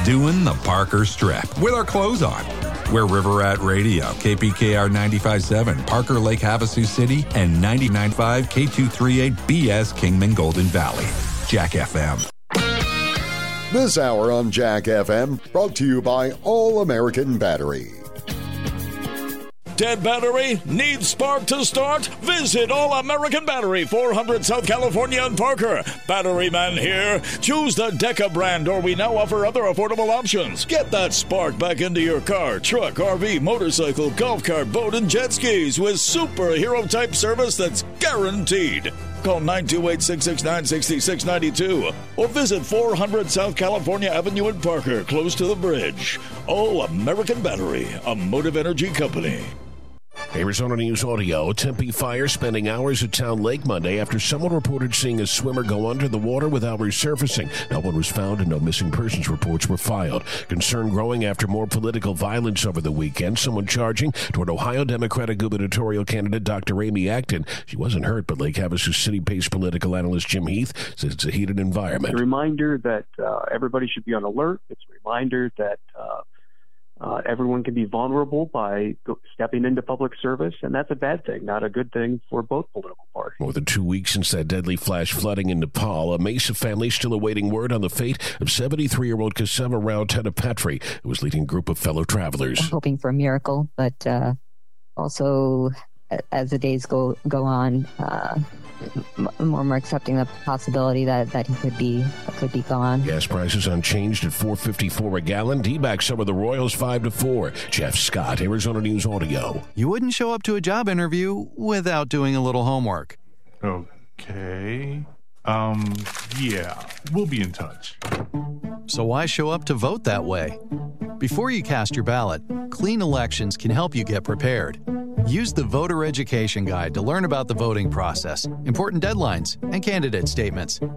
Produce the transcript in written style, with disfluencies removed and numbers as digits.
doing the Parker Strip with our clothes on. We're River Rat Radio, KPKR 95.7, Parker Lake Havasu City, and 99.5 K238 BS Kingman Golden Valley. Jack FM. This hour on Jack FM brought to you by All American Battery. Dead battery? Needs spark to start? Visit All American Battery, 400 South California and Parker. Battery man here. Choose the Deca brand, or we now offer other affordable options. Get that spark back into your car, truck, RV, motorcycle, golf cart, boat, and jet skis with superhero-type service that's guaranteed. Call 928-669-6692 or visit 400 South California Avenue in Parker, close to the bridge. All American Battery, a Motive Energy company. Arizona News Audio. Tempe fire spending hours at Town Lake Monday after someone reported seeing a swimmer go under the water without resurfacing. No one was found and no missing persons reports were filed. Concern growing after more political violence over the weekend. Someone charging toward Ohio Democratic gubernatorial candidate Dr. Amy Acton. She wasn't hurt, but Lake Havasu City-based political analyst Jim Heath says it's a heated environment. It's a reminder that everybody should be on alert. It's a reminder that everyone can be vulnerable by stepping into public service, and that's a bad thing, not a good thing for both political parties. More than 2 weeks since that deadly flash flooding in Nepal, a Mesa family still awaiting word on the fate of 73-year-old Kaseva Rao Tedapatri, who was leading a group of fellow travelers. I'm hoping for a miracle, but also as the days go on, more accepting the possibility that he could be gone. Gas prices unchanged at $4.54 a gallon. D-back some of the Royals 5-4. Jeff Scott, Arizona News Audio. You wouldn't show up to a job interview without doing a little homework. Okay. Yeah, we'll be in touch. So why show up to vote that way? Before you cast your ballot, Clean Elections can help you get prepared. Use the Voter Education Guide to learn about the voting process, important deadlines, and candidate statements.